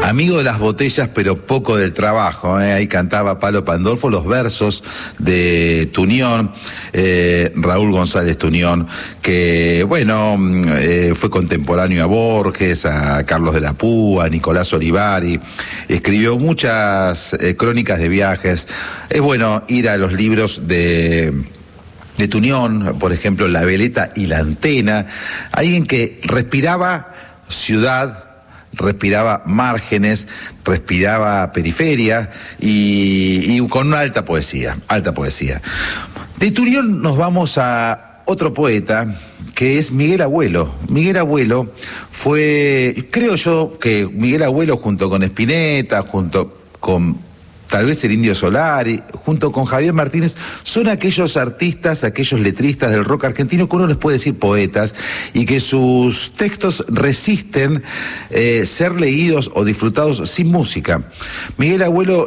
Amigo de las botellas, pero poco del trabajo, ¿eh? Ahí cantaba Palo Pandolfo los versos de Tunión, Raúl González Tunión, que, bueno, fue contemporáneo a Borges, a Carlos de la Púa, a Nicolás Olivari, escribió muchas crónicas de viajes. Es bueno ir a los libros de Tunión, por ejemplo, La Veleta y la Antena, alguien que respiraba ciudad, respiraba márgenes, respiraba periferia y con una alta poesía, alta poesía. De Tunión nos vamos a otro poeta, que es Miguel Abuelo. Miguel Abuelo fue, creo yo, que Miguel Abuelo junto con Spinetta, junto con tal vez el Indio Solari, junto con Javier Martínez, son aquellos artistas, aquellos letristas del rock argentino que uno les puede decir poetas y que sus textos resisten ser leídos o disfrutados sin música. Miguel Abuelo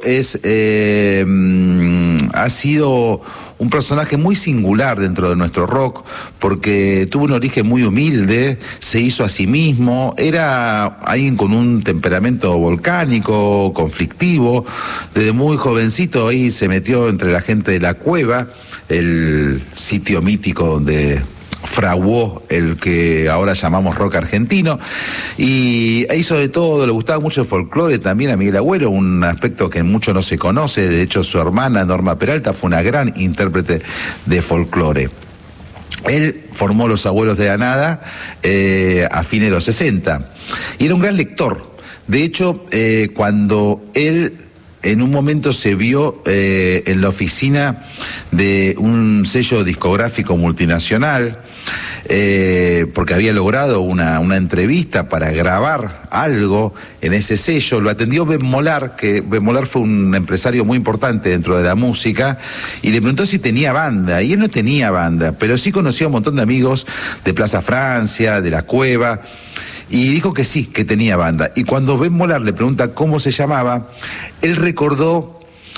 ha sido un personaje muy singular dentro de nuestro rock, porque tuvo un origen muy humilde, se hizo a sí mismo, era alguien con un temperamento volcánico, conflictivo. Desde muy jovencito ahí se metió entre la gente de La Cueva, el sitio mítico donde fraguó el que ahora llamamos rock argentino, y hizo de todo. Le gustaba mucho el folclore también a Miguel Abuelo, un aspecto que mucho no se conoce. De hecho, su hermana Norma Peralta fue una gran intérprete de folclore. Él formó Los Abuelos de la Nada a fines de los 60 y era un gran lector. De hecho, cuando él en un momento se vio en la oficina de un sello discográfico multinacional, porque había logrado una entrevista para grabar algo en ese sello. Lo atendió Ben Molar, que Ben Molar fue un empresario muy importante dentro de la música, y le preguntó si tenía banda, y él no tenía banda, pero sí conocía a un montón de amigos de Plaza Francia, de La Cueva, y dijo que sí, que tenía banda. Y cuando Ben Molar le pregunta cómo se llamaba, él recordó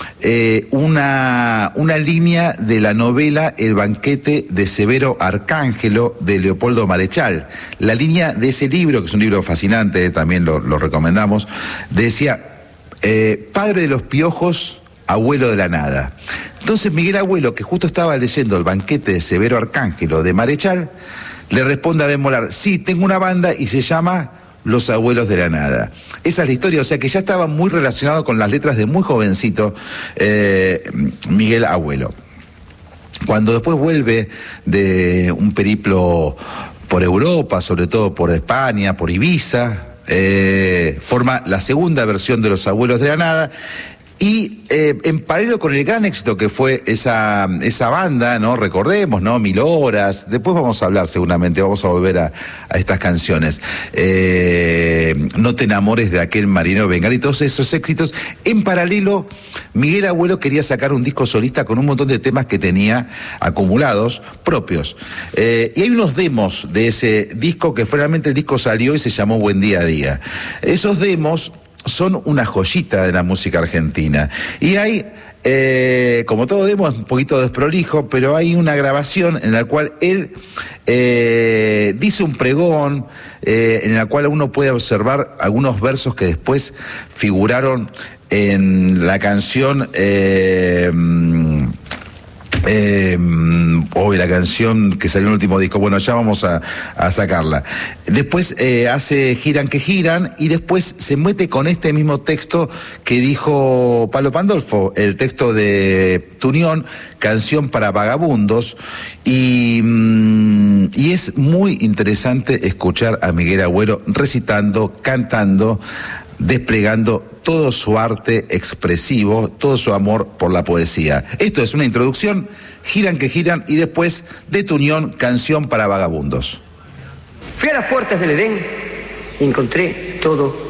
una línea de la novela El banquete de Severo Arcángelo de Leopoldo Marechal. La línea de ese libro, que es un libro fascinante, también lo recomendamos, decía, padre de los piojos, abuelo de la nada. Entonces Miguel Abuelo, que justo estaba leyendo El banquete de Severo Arcángelo de Marechal, le responde a Ben Molar, sí, tengo una banda y se llama Los Abuelos de la Nada. Esa es la historia, o sea que ya estaba muy relacionado con las letras de muy jovencito Miguel Abuelo. Cuando después vuelve de un periplo por Europa, sobre todo por España, por Ibiza, forma la segunda versión de Los Abuelos de la Nada. Y en paralelo con el gran éxito que fue esa banda, ¿no? Recordemos, ¿no? 1000 horas. Después vamos a hablar seguramente, vamos a volver a estas canciones. No te enamores de aquel marinero bengal y todos esos éxitos. En paralelo, Miguel Abuelo quería sacar un disco solista con un montón de temas que tenía acumulados propios. Y hay unos demos de ese disco que finalmente el disco salió y se llamó Buen Día a Día. Esos demos son una joyita de la música argentina. Y hay, como todo demo, es un poquito desprolijo, pero hay una grabación en la cual él dice un pregón, en la cual uno puede observar algunos versos que después figuraron en la canción... la canción que salió en el último disco, bueno, ya vamos a sacarla. Después hace Giran que Giran y después se mete con este mismo texto que dijo Palo Pandolfo, el texto de Tunión, Canción para Vagabundos, y es muy interesante escuchar a Miguel Abuelo recitando, cantando, desplegando todo su arte expresivo, todo su amor por la poesía. Esto es una introducción, Giran que Giran, y después de Tunión, Canción para Vagabundos. Fui a las puertas del Edén y encontré todo